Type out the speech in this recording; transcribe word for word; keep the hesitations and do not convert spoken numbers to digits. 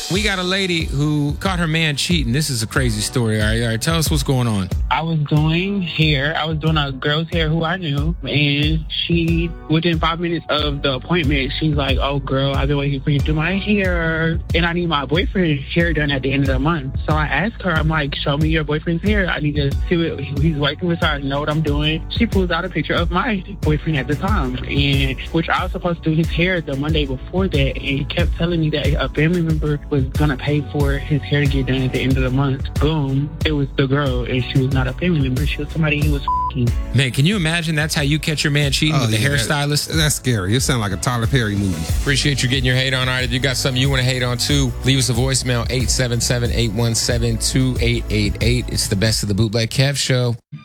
We got a lady who caught her man cheating. This is a crazy story. All right, all right. Tell us what's going on. I was doing hair. I was doing a girl's hair who I knew. And she, within five minutes of the appointment, she's like, oh, girl, I've been waiting for you to do my hair. And I need my boyfriend's hair done at the end of the month. So I asked her, I'm like, show me your boyfriend's hair. I need to see what he's working with so I know what I'm doing. She pulls out a picture of my boyfriend at the time, and which I was supposed to do his hair the Monday before that. And he kept telling me that a family member was going to pay for his hair to get done at the end of the month. Boom. It was the girl, and she was not a family member. She was somebody he was f***ing. Man, can you imagine that's how you catch your man cheating Oh, with the yeah, hairstylist? That, that's scary. It sounds like a Tyler Perry movie. Appreciate you getting your hate on. All right, if you got something you want to hate on too, leave us a voicemail, eight seven seven, eight one seven, two eight eight eight. It's the Best of the Bootleg Kev Show.